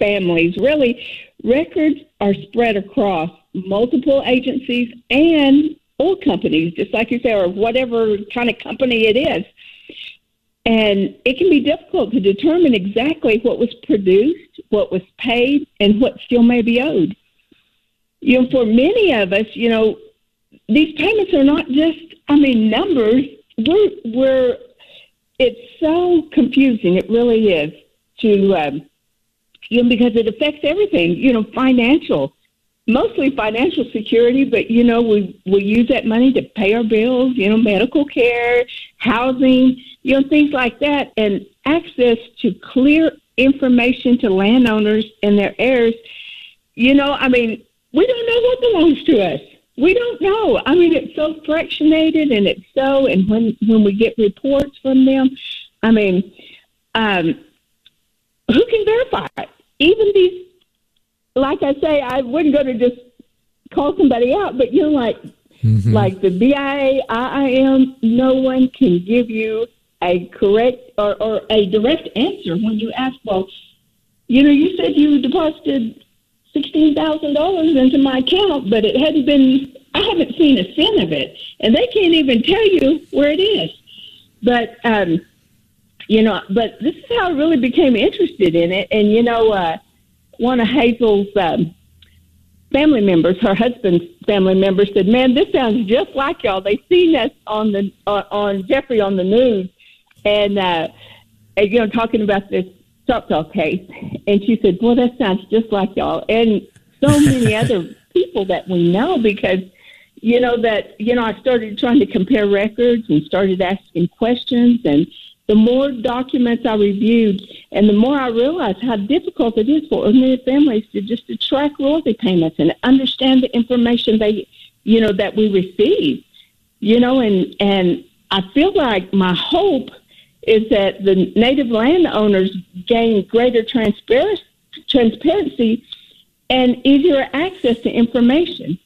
families. Really, records are spread across multiple agencies and oil companies, just like you say, or whatever kind of company it is. And it can be difficult to determine exactly what was produced, what was paid, and what still may be owed. For many of us, these payments are not just, numbers. It's so confusing. It really is to, because it affects everything, mostly financial security, but, we use that money to pay our bills, medical care, housing, things like that, and access to clear information to landowners and their heirs. We don't know what belongs to us. We don't know. It's so fractionated, and when we get reports from them, who can verify it? Even these, like I say, I wouldn't go to just call somebody out, but like the BIA, IIM, no one can give you a correct or a direct answer when you ask, well, you said you deposited $16,000 into my account, but I haven't seen a cent of it. And they can't even tell you where it is. But, but this is how I really became interested in it. And, one of Hazel's family members, her husband's family member, said, "Man, this sounds just like y'all. They seen us on Jeffrey on the news, and talking about this Choctaw case." And she said, "Boy, that sounds just like y'all," and so many other people that we know, because I started trying to compare records and started asking questions, and the more documents I reviewed, and the more I realized how difficult it is for ordinary families to track royalty payments and understand the information that we receive, and I feel like my hope is that the native landowners gain greater transparency and easier access to information.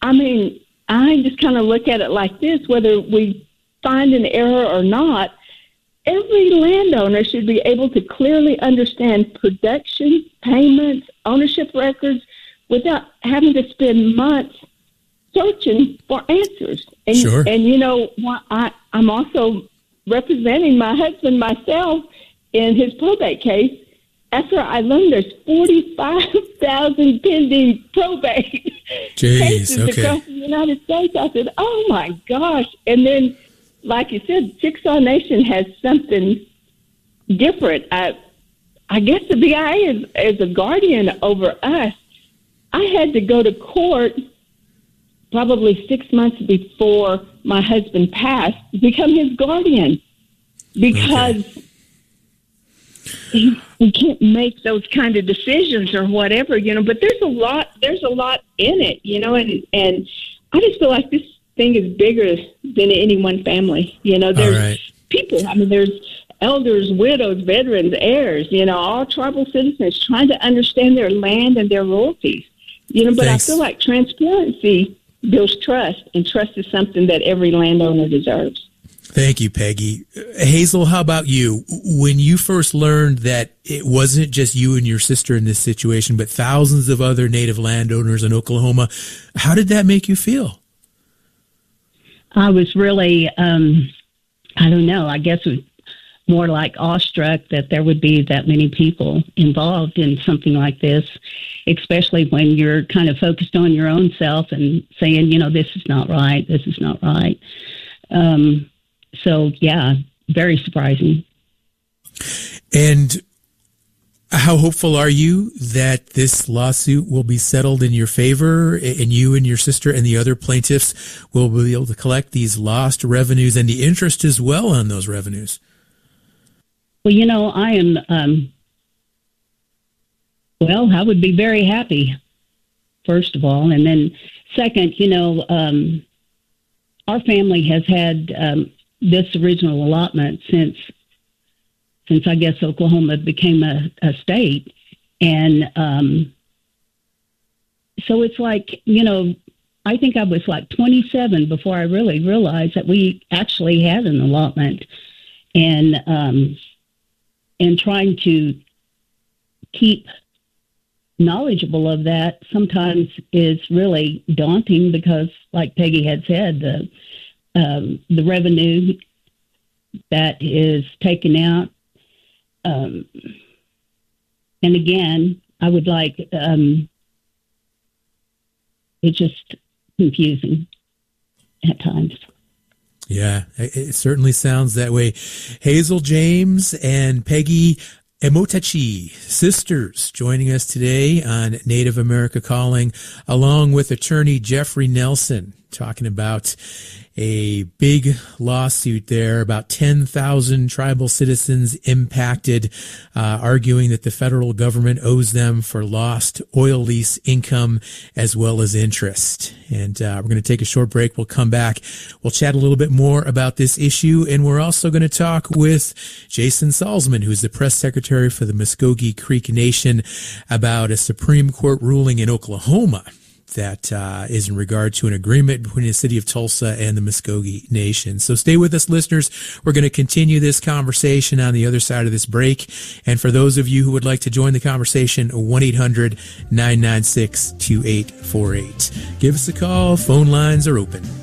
I just kind of look at it like this: whether we find an error or not, every landowner should be able to clearly understand production, payments, ownership records without having to spend months searching for answers. And, sure. And I'm also representing my husband myself in his probate case. After I learned there's 45,000 pending probate cases across the United States, I said, "Oh my gosh!" And then, like you said, Chickasaw Nation has something different. I guess the BIA is a guardian over us. I had to go to court probably 6 months before my husband passed to become his guardian, because we can't make those kind of decisions or whatever, but there's a lot in it, and I just feel like this thing is bigger than any one family. There's people, there's elders, widows, veterans, heirs, all tribal citizens trying to understand their land and their royalties, but Thanks. I feel like transparency builds trust, and trust is something that every landowner deserves. Thank you, Peggy. Hazel, how about you? When you first learned that it wasn't just you and your sister in this situation, but thousands of other native landowners in Oklahoma, how did that make you feel? I was really, I don't know, I guess it was more like awestruck that there would be that many people involved in something like this, especially when you're kind of focused on your own self and saying, this is not right, this is not right. So, yeah, very surprising. And how hopeful are you that this lawsuit will be settled in your favor, and you and your sister and the other plaintiffs will be able to collect these lost revenues and the interest as well on those revenues? Well, I am, I would be very happy, first of all. And then second, our family has had this original allotment since I guess Oklahoma became a state. And so it's like, I think I was like 27 before I really realized that we actually had an allotment, and trying to keep knowledgeable of that sometimes is really daunting because, like Peggy had said, the revenue that is taken out. And again, I would like, it's just confusing at times. Yeah, it certainly sounds that way. Hazel James and Peggy Emotachi, sisters, joining us today on Native America Calling, along with attorney Jeffrey Nelson, talking about a big lawsuit there, about 10,000 tribal citizens impacted, arguing that the federal government owes them for lost oil lease income as well as interest. And we're going to take a short break. We'll come back. We'll chat a little bit more about this issue, and we're also going to talk with Jason Salzman, who's the press secretary for the Muskogee Creek Nation, about a Supreme Court ruling in Oklahoma that is in regard to an agreement between the city of Tulsa and the Muskogee Nation. So stay with us, listeners. We're going to continue this conversation on the other side of this break. And for those of you who would like to join the conversation, 1-800-996-2848. Give us a call. Phone lines are open.